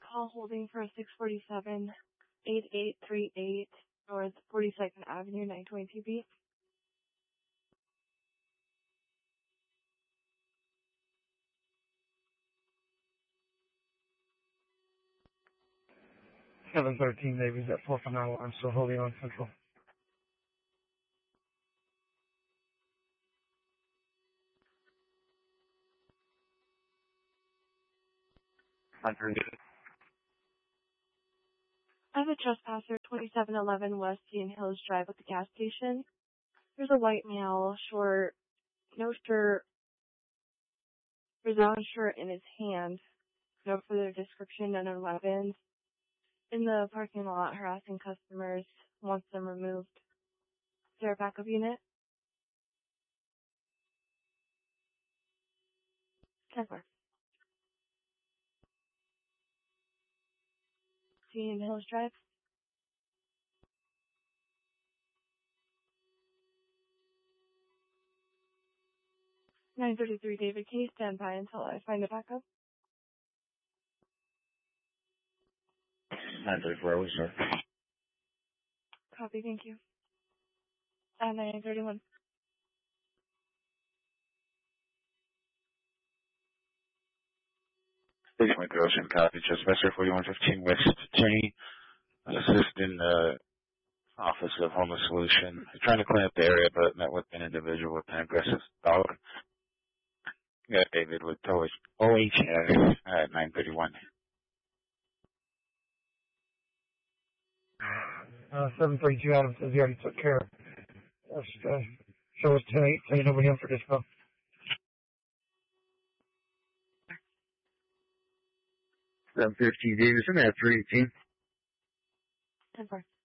call holding for 647-8838 North 42nd Avenue, 922B. Davies at 4th and Hour. I'm still holding on Central. I have a trespasser, 2711 West Indian Hills Drive at the gas station. There's a white male, short, no shirt, brown shirt in his hand. No further description, none on weapons. In the parking lot, harassing customers, wants them removed. Is there a backup unit? 10-4. Indian Hills Drive. 933 David K. Stand by until I find a backup. 934, we sir. Copy, thank you. 931. Station with Ocean copy. Trespasser 4115 West Cheney. Assist in the Office of Homeless Solution. Trying to clean up the area, but met with an individual with an aggressive dog. Yeah, David with OHS at 931. 732 Adams says he already took care of. Show us 10-8, saying nobody in for dispo. 715 Davis, I'm at 318. 10-4.